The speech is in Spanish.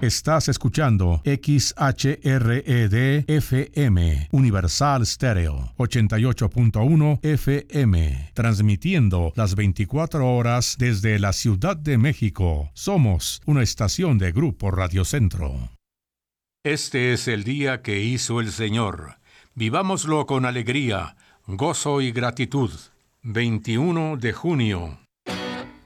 Estás escuchando XHRED-FM, Universal Stereo, 88.1 FM, transmitiendo las 24 horas desde la Ciudad de México. Somos una estación de Grupo Radio Centro. Este es el día que hizo el Señor. Vivámoslo con alegría, gozo y gratitud. 21 de junio.